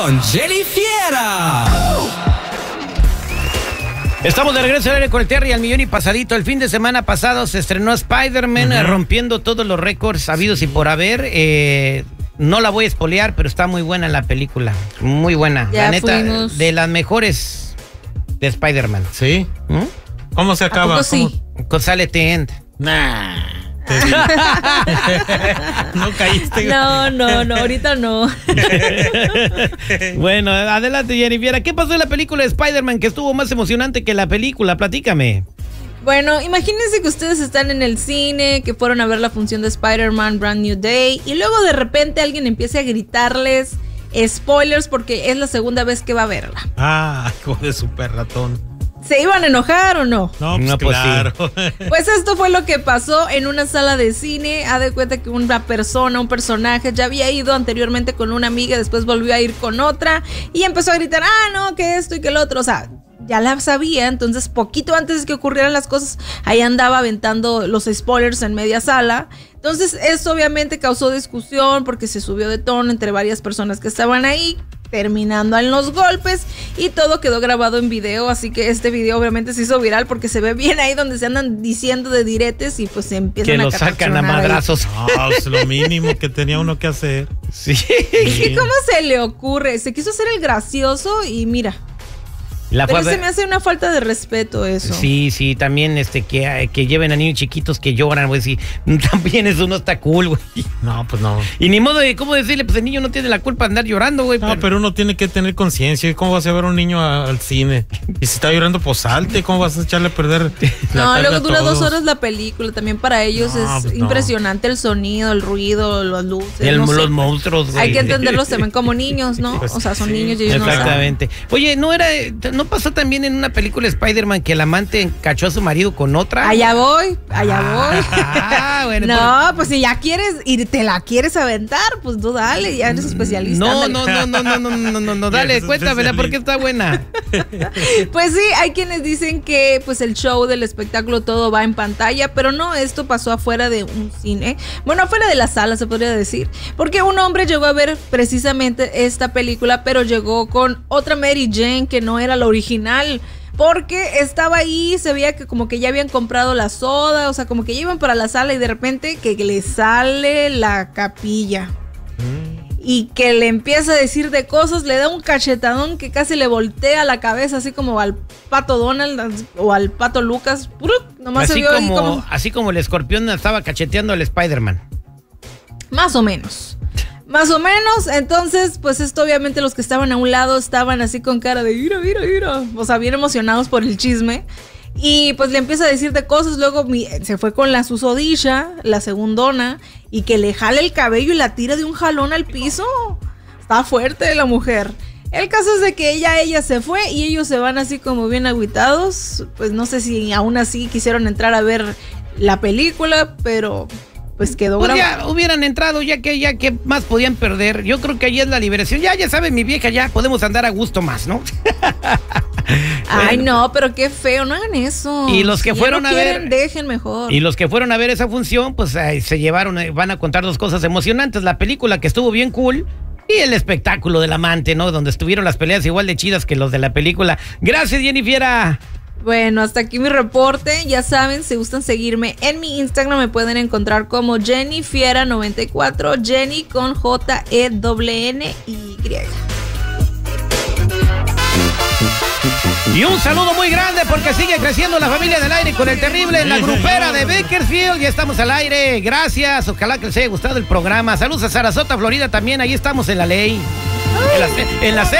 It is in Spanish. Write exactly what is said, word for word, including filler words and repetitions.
con Jenny Fiera. Estamos de regreso al aire con el Terry al millón y pasadito. El fin de semana pasado se estrenó Spider-Man, uh-huh. rompiendo todos los récords habidos y por haber. Eh, no la voy a espolear, pero está muy buena la película. Muy buena. Ya la neta, fuimos. de las mejores de Spider-Man. ¿Sí? ¿Mm? ¿Cómo se acaba? ¿A poco sí? Con sale The End. Nah. No caíste. No, no, no, ahorita no. Bueno, adelante, Jennifer. ¿Qué pasó en la película de Spider-Man que estuvo más emocionante que la película? Platícame. Bueno, imagínense que ustedes están en el cine, que fueron a ver la función de Spider-Man Brand New Day, y luego de repente alguien empieza a gritarles spoilers porque es la segunda vez que va a verla. Ah, hijo de super ratón. ¿Se iban a enojar o no? No, pues, no, pues claro. sí. Pues esto fue lo que pasó en una sala de cine. Haz de cuenta que una persona, un personaje, ya había ido anteriormente con una amiga, después volvió a ir con otra y empezó a gritar, ah, no, que esto y que lo otro. O sea, ya la sabía, entonces poquito antes de que ocurrieran las cosas, ahí andaba aventando los spoilers en media sala. Entonces esto obviamente causó discusión porque se subió de tono entre varias personas que estaban ahí, terminando en los golpes, y todo quedó grabado en video, así que este video obviamente se hizo viral porque se ve bien ahí donde se andan diciendo de diretes y pues se empiezan que a lo sacan a madrazos. No, es lo mínimo que tenía uno que hacer. Sí. ¿Y cómo se le ocurre? Se quiso hacer el gracioso y mira. La Pero fue... se me hace una falta de respeto eso. Sí, sí, también este que, que lleven a niños chiquitos que lloran, güey, sí, también eso no está cool, güey. No, pues no. Y ni modo de, ¿cómo decirle? Pues el niño no tiene la culpa de andar llorando, güey. No, pero... pero uno tiene que tener conciencia. ¿Cómo vas a ver a un niño a, al cine? Y si está llorando, pues salte. ¿Cómo vas a echarle a perder la No, tarde luego a dura todos? dos horas la película. También para ellos No, es pues no. impresionante el sonido, el ruido, las luces. El, no los sé. monstruos, güey. Hay que entenderlos también como niños, ¿no? Pues, o sea, son sí, niños y ellos no saben. Exactamente. Oye, ¿no era, no pasó también en una película de Spider-Man que el amante cachó a su marido con otra? Allá voy, allá voy. Ah, bueno, no, pues si ya quieres y te la quieres aventar, pues tú dale, ya eres especialista. No, ándale. no, no, no, no, no, no, no, no, dale, Ya eres cuéntamela porque está buena. Pues sí, hay quienes dicen que pues el show del espectáculo todo va en pantalla, pero no, esto pasó afuera de un cine. Bueno, afuera de la sala se podría decir, porque un hombre llegó a ver precisamente esta película, pero llegó con otra Mary Jane que no era la original. Porque estaba ahí, se veía que como que ya habían comprado la soda, o sea, como que ya iban para la sala y de repente que le sale la capilla. Mm. Y que le empieza a decir de cosas, le da un cachetadón que casi le voltea la cabeza, así como al Pato Donald o al Pato Lucas. Nomás así, se vio como, ahí como... así como el escorpión estaba cacheteando al Spider-Man. Más o menos. Más o menos, entonces, pues esto obviamente los que estaban a un lado estaban así con cara de ira, ira, ira, o sea, bien emocionados por el chisme. Y pues le empieza a decir de cosas, luego mi, se fue con la susodicha, la segundona, y que le jala el cabello y la tira de un jalón al piso. Está fuerte la mujer. El caso es de que ella, ella se fue y ellos se van así como bien agüitados. Pues no sé si aún así quisieron entrar a ver la película, pero... pues quedó pues grabado. Ya hubieran entrado, ya que ya que más podían perder. Yo creo que ahí es la liberación. Ya, ya sabe mi vieja, ya podemos andar a gusto más, ¿no? Ay, bueno. no, pero qué feo, no hagan eso. Y los que si fueron no a quieren, ver- dejen mejor. Y los que fueron a ver esa función, pues eh, se llevaron, eh, van a contar dos cosas emocionantes. La película que estuvo bien cool y el espectáculo del amante, ¿no? Donde estuvieron las peleas igual de chidas que los de la película. Gracias, Jennifer. Bueno, hasta aquí mi reporte. Ya saben, si gustan seguirme en mi Instagram, me pueden encontrar como Jenny Fiera noventa y cuatro, Jenny con J E N N Y. Y un saludo muy grande porque sigue creciendo la familia del aire con el terrible en la grupera de Bakersfield. Ya estamos al aire. Gracias. Ojalá que les haya gustado el programa. Saludos a Sarasota, Florida también. Ahí estamos en la ley. En la, en la